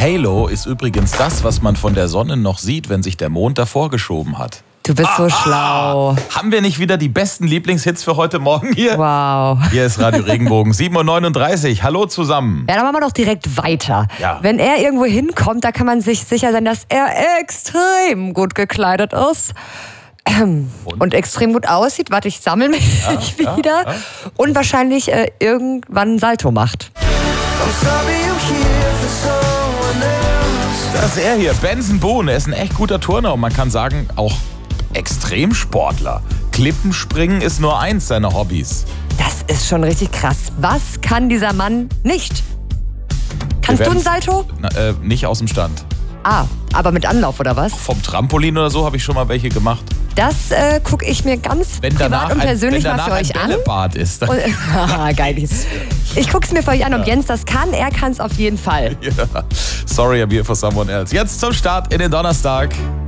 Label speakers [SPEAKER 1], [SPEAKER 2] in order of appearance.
[SPEAKER 1] Halo ist übrigens das, was man von der Sonne noch sieht, wenn sich der Mond davor geschoben hat.
[SPEAKER 2] Du bist so schlau.
[SPEAKER 1] Haben wir nicht wieder die besten Lieblingshits für heute Morgen hier?
[SPEAKER 2] Wow.
[SPEAKER 1] Hier ist Radio Regenbogen 7:39 Uhr. Hallo zusammen.
[SPEAKER 2] Ja, dann machen wir doch direkt weiter.
[SPEAKER 1] Ja.
[SPEAKER 2] Wenn er irgendwo hinkommt, da kann man sich sicher sein, dass er extrem gut gekleidet ist. Und extrem gut aussieht. Warte, ich sammle mich wieder. Ja. Und wahrscheinlich irgendwann einen Salto macht.
[SPEAKER 1] Das ist er hier, Benson Boone. Er ist ein echt guter Turner und man kann sagen, auch Extremsportler. Klippenspringen ist nur eins seiner Hobbys.
[SPEAKER 2] Das ist schon richtig krass. Was kann dieser Mann nicht? Kannst du einen Salto?
[SPEAKER 1] Nicht aus dem Stand.
[SPEAKER 2] Aber mit Anlauf oder was?
[SPEAKER 1] Vom Trampolin oder so habe ich schon mal welche gemacht.
[SPEAKER 2] Das gucke ich mir ganz privat und persönlich mal für euch an.
[SPEAKER 1] Bällebad ist.
[SPEAKER 2] Geil. Ich gucke es mir für euch an, ob Jens das kann. Er kann es auf jeden Fall.
[SPEAKER 1] Ja. Sorry, I'm here for someone else. Jetzt zum Start in den Donnerstag.